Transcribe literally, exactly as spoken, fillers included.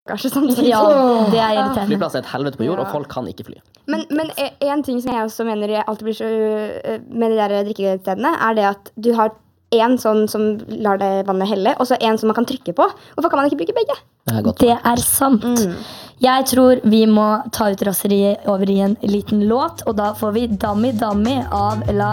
kanskje samtidig. Ja, det er irriterende. Flyplass er et helvete på jord, Ja. og folk kan ikke fly. Men, men en ting som jeg også mener jeg alltid blir så øh, med de der drikkestedene, er det at du har en sånn som lar det vannet helle, og så en som man kan trykke på. Hvorfor kan man ikke bruke begge? Det er godt. Det er sant. Mm. Jeg tror vi må ta ut raseriet over i en liten låt, og da får vi Dummy Dummy av La